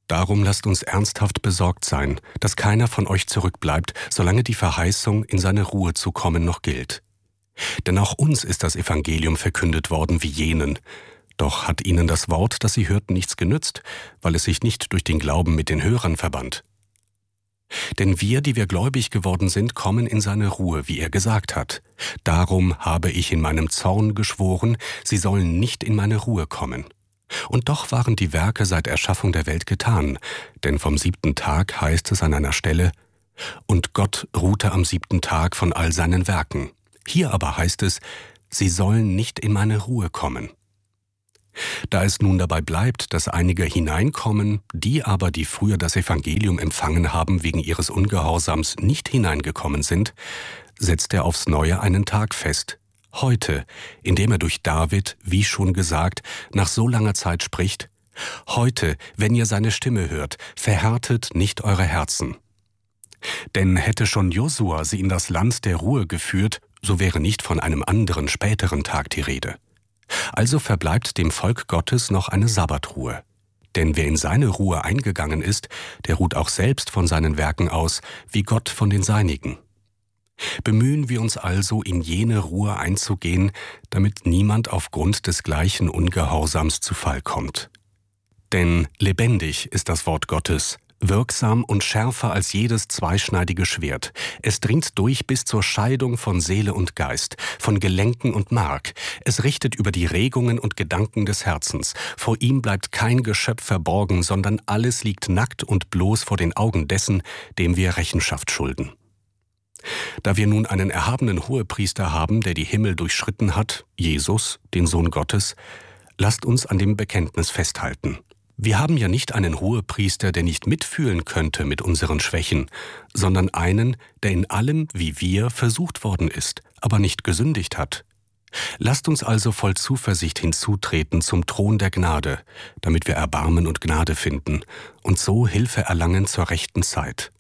Darum lasst uns ernsthaft besorgt sein, dass keiner von euch zurückbleibt, solange die Verheißung, in seine Ruhe zu kommen, noch gilt. Denn auch uns ist das Evangelium verkündet worden wie jenen. Doch hat ihnen das Wort, das sie hörten, nichts genützt, weil es sich nicht durch den Glauben mit den Hörern verband. Denn wir, die wir gläubig geworden sind, kommen in seine Ruhe, wie er gesagt hat. Darum habe ich in meinem Zorn geschworen, sie sollen nicht in meine Ruhe kommen. Und doch waren die Werke seit Erschaffung der Welt getan, denn vom 7. Tag heißt es an einer Stelle, und Gott ruhte am 7. Tag von all seinen Werken. Hier aber heißt es, sie sollen nicht in meine Ruhe kommen. Da es nun dabei bleibt, dass einige hineinkommen, die aber, die früher das Evangelium empfangen haben, wegen ihres Ungehorsams nicht hineingekommen sind, setzt er aufs Neue einen Tag fest, heute, indem er durch David, wie schon gesagt, nach so langer Zeit spricht, heute, wenn ihr seine Stimme hört, verhärtet nicht eure Herzen. Denn hätte schon Josua sie in das Land der Ruhe geführt, so wäre nicht von einem anderen späteren Tag die Rede. Also verbleibt dem Volk Gottes noch eine Sabbatruhe. Denn wer in seine Ruhe eingegangen ist, der ruht auch selbst von seinen Werken aus, wie Gott von den seinigen. Bemühen wir uns also, in jene Ruhe einzugehen, damit niemand aufgrund des gleichen Ungehorsams zu Fall kommt. Denn lebendig ist das Wort Gottes, wirksam und schärfer als jedes zweischneidige Schwert. Es dringt durch bis zur Scheidung von Seele und Geist, von Gelenken und Mark. Es richtet über die Regungen und Gedanken des Herzens. Vor ihm bleibt kein Geschöpf verborgen, sondern alles liegt nackt und bloß vor den Augen dessen, dem wir Rechenschaft schulden. Da wir nun einen erhabenen Hohepriester haben, der die Himmel durchschritten hat, Jesus, den Sohn Gottes, lasst uns an dem Bekenntnis festhalten. Wir haben ja nicht einen Hohepriester, der nicht mitfühlen könnte mit unseren Schwächen, sondern einen, der in allem, wie wir, versucht worden ist, aber nicht gesündigt hat. Lasst uns also voll Zuversicht hinzutreten zum Thron der Gnade, damit wir Erbarmen und Gnade finden und so Hilfe erlangen zur rechten Zeit.